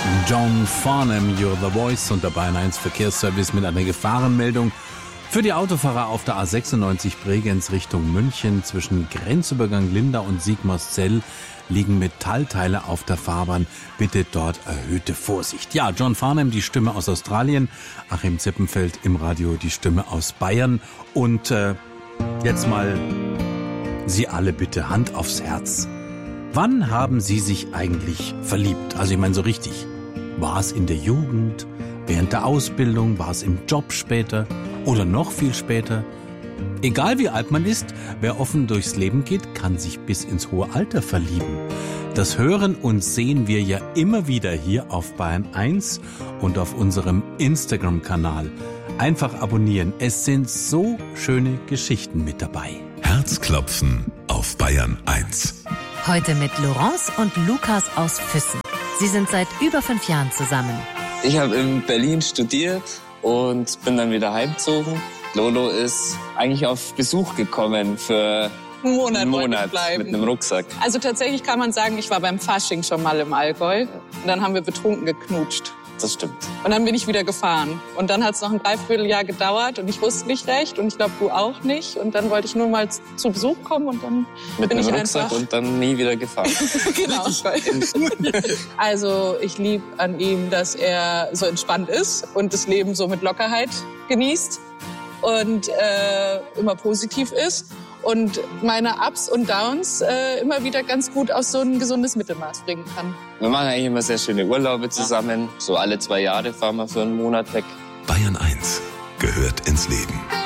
John Farnham, You're the Voice, und der Bayern 1 Verkehrsservice mit einer Gefahrenmeldung für die Autofahrer auf der A96 Bregenz Richtung München. Zwischen Grenzübergang Linda und Sigmarszell liegen Metallteile auf der Fahrbahn. Bitte dort erhöhte Vorsicht. Ja, John Farnham, die Stimme aus Australien. Achim Zippenfeld im Radio, die Stimme aus Bayern. Und jetzt mal Sie alle bitte Hand aufs Herz. Wann haben Sie sich eigentlich verliebt? Also ich meine so richtig. War es in der Jugend, während der Ausbildung, war es im Job später oder noch viel später? Egal wie alt man ist, wer offen durchs Leben geht, kann sich bis ins hohe Alter verlieben. Das hören und sehen wir ja immer wieder hier auf Bayern 1 und auf unserem Instagram-Kanal. Einfach abonnieren, es sind so schöne Geschichten mit dabei. Herzklopfen auf Bayern 1. Heute mit Laurence und Lukas aus Füssen. Sie sind seit über 5 Jahren zusammen. Ich habe in Berlin studiert und bin dann wieder heimgezogen. Lolo ist eigentlich auf Besuch gekommen für einen Monat mit einem Rucksack. Also tatsächlich kann man sagen, ich war beim Fasching schon mal im Allgäu. Und dann haben wir betrunken geknutscht. Das stimmt. Und dann bin ich wieder gefahren. Und dann hat es noch ein Dreivierteljahr gedauert und ich wusste nicht recht und ich glaube, du auch nicht. Und dann wollte ich nur mal zu Besuch kommen und dann bin ich Rucksack einfach... und dann nie wieder gefahren. Genau. Also ich liebe an ihm, dass er so entspannt ist und das Leben so mit Lockerheit genießt und immer positiv ist. Und meine Ups und Downs immer wieder ganz gut auf so ein gesundes Mittelmaß bringen kann. Wir machen eigentlich immer sehr schöne Urlaube zusammen. So alle 2 Jahre fahren wir für einen Monat weg. Bayern 1 gehört ins Leben.